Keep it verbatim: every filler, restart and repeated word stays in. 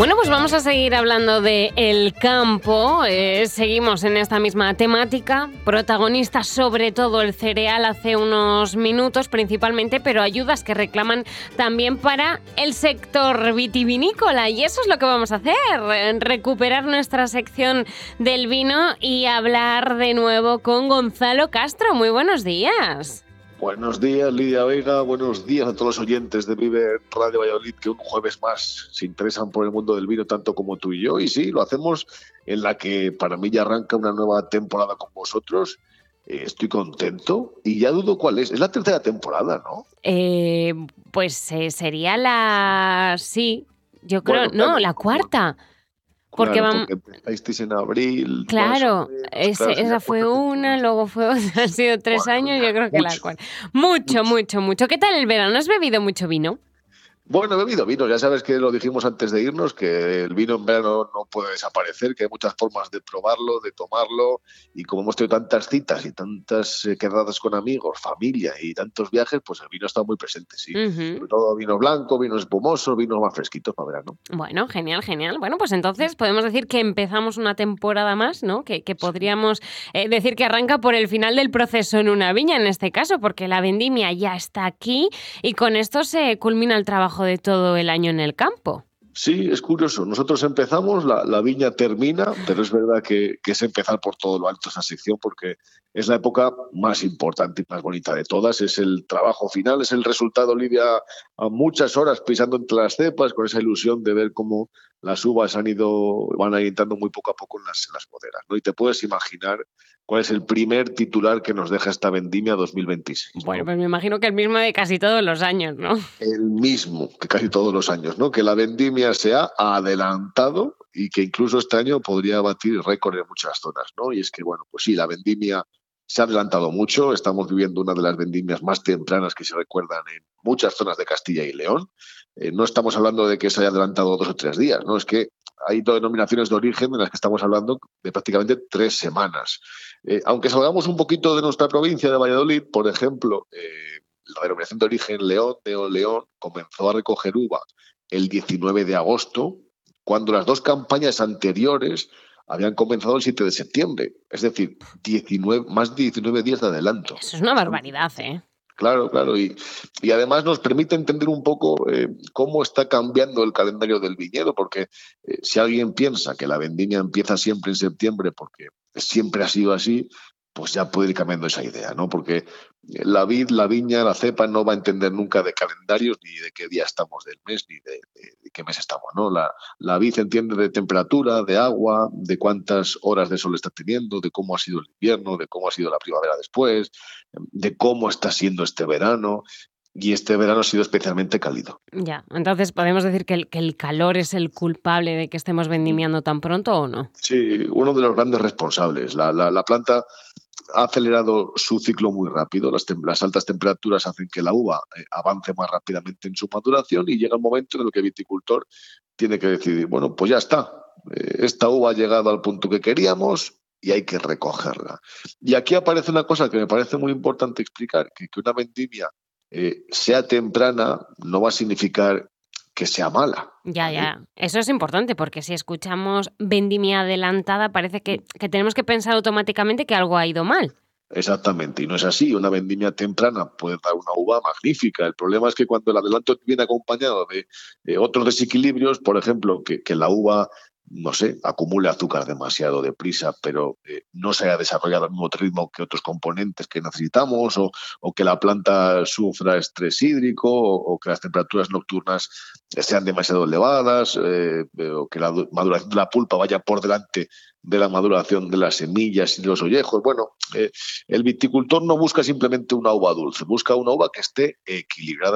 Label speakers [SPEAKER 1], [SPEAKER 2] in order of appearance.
[SPEAKER 1] Bueno, pues vamos a seguir hablando de el campo. Eh, seguimos en esta misma temática. Protagonista sobre todo el cereal hace unos minutos principalmente, pero ayudas que reclaman también para el sector vitivinícola. Y eso es lo que vamos a hacer, recuperar nuestra sección del vino y hablar de nuevo con Gonzalo Castro. Muy buenos días.
[SPEAKER 2] Buenos días, Lidia Vega. Buenos días a todos los oyentes de Vive Radio Valladolid, que un jueves más se interesan por el mundo del vino tanto como tú y yo. Y sí, lo hacemos en la que para mí ya arranca una nueva temporada con vosotros. Eh, estoy contento y ya dudo cuál es. Es la tercera temporada, ¿no?
[SPEAKER 1] Eh, pues eh, sería la... Sí, yo creo... Bueno, no, claro, la cuarta. Porque,
[SPEAKER 2] claro,
[SPEAKER 1] vamos...
[SPEAKER 2] porque empezasteis en abril.
[SPEAKER 1] Claro,
[SPEAKER 2] menos,
[SPEAKER 1] ese,
[SPEAKER 2] claro,
[SPEAKER 1] esa fue una, luego fue otra, han sido tres bueno, años, yo creo que mucho, la cuarta. Mucho, mucho, mucho, mucho. ¿Qué tal el verano? ¿Has bebido mucho vino?
[SPEAKER 2] Bueno, he bebido vino, ya sabes que lo dijimos antes de irnos, que el vino en verano no puede desaparecer, que hay muchas formas de probarlo, de tomarlo, y como hemos tenido tantas citas y tantas eh, quedadas con amigos, familia y tantos viajes, pues el vino está muy presente, sí. Uh-huh. Sobre todo vino blanco, vino espumoso, vino más fresquitos para verano.
[SPEAKER 1] Bueno, genial, genial. Bueno, pues entonces podemos decir que empezamos una temporada más, ¿no? Que, que podríamos eh, decir que arranca por el final del proceso en una viña, en este caso, porque la vendimia ya está aquí y con esto se culmina el trabajo de todo el año en el campo.
[SPEAKER 2] Sí, es curioso. Nosotros empezamos, la, la viña termina, pero es verdad que, que es empezar por todo lo alto esa sección porque es la época más importante y más bonita de todas. Es el trabajo final, es el resultado, Lidia, a muchas horas pisando entre las cepas con esa ilusión de ver cómo las uvas han ido, van a ir entrando muy poco a poco en las, en las bodegas, ¿no? Y te puedes imaginar cuál es el primer titular que nos deja esta vendimia dos mil veintiséis.
[SPEAKER 1] Bueno,
[SPEAKER 2] ¿no?
[SPEAKER 1] pues me imagino que el mismo de casi todos los años, ¿no?
[SPEAKER 2] El mismo que casi todos los años, ¿no? Que la vendimia se ha adelantado y que incluso este año podría batir récord en muchas zonas, ¿no? Y es que, bueno, pues sí, la vendimia se ha adelantado mucho. Estamos viviendo una de las vendimias más tempranas que se recuerdan en muchas zonas de Castilla y León. Eh, no estamos hablando de que se haya adelantado dos o tres días, ¿no? Es que hay denominaciones de origen en las que estamos hablando de prácticamente tres semanas. Eh, aunque salgamos un poquito de nuestra provincia de Valladolid, por ejemplo, eh, la denominación de origen León de León comenzó a recoger uva el diecinueve de agosto, cuando las dos campañas anteriores habían comenzado el siete de septiembre. Es decir, diecinueve, más de diecinueve días de adelanto.
[SPEAKER 1] Eso es una barbaridad, ¿eh?
[SPEAKER 2] Claro, claro, y, y además nos permite entender un poco eh, cómo está cambiando el calendario del viñedo, porque eh, si alguien piensa que la vendimia empieza siempre en septiembre, porque siempre ha sido así, pues ya puede ir cambiando esa idea, ¿no? Porque la vid, la viña, la cepa no va a entender nunca de calendarios, ni de qué día estamos del mes, ni de, de, de qué mes estamos, ¿no? La, la vid entiende de temperatura, de agua, de cuántas horas de sol está teniendo, de cómo ha sido el invierno, de cómo ha sido la primavera después, de cómo está siendo este verano. Y este verano ha sido especialmente cálido.
[SPEAKER 1] Ya, entonces podemos decir que el, que el calor es el culpable de que estemos vendimiando tan pronto, ¿o no?
[SPEAKER 2] Sí, uno de los grandes responsables. La, la, la planta ha acelerado su ciclo muy rápido. Las, tem- las altas temperaturas hacen que la uva eh, avance más rápidamente en su maduración y llega un momento en el que el viticultor tiene que decidir, bueno, pues ya está. Eh, esta uva ha llegado al punto que queríamos y hay que recogerla. Y aquí aparece una cosa que me parece muy importante explicar, que, que una vendimia Eh, sea temprana no va a significar que sea mala.
[SPEAKER 1] Ya, ¿vale? Ya. Eso es importante porque si escuchamos vendimia adelantada parece que, que tenemos que pensar automáticamente que algo ha ido mal.
[SPEAKER 2] Exactamente, y no es así. Una vendimia temprana puede dar una uva magnífica. El problema es que cuando el adelanto viene acompañado de, de otros desequilibrios, por ejemplo, que, que la uva, no sé, acumule azúcar demasiado deprisa, pero eh, no se haya desarrollado al mismo ritmo que otros componentes que necesitamos, o, o que la planta sufra estrés hídrico, o, o que las temperaturas nocturnas sean demasiado elevadas, eh, o que la maduración de la pulpa vaya por delante de la maduración de las semillas y de los ollejos. Bueno, eh, el viticultor no busca simplemente una uva dulce, busca una uva que esté equilibrada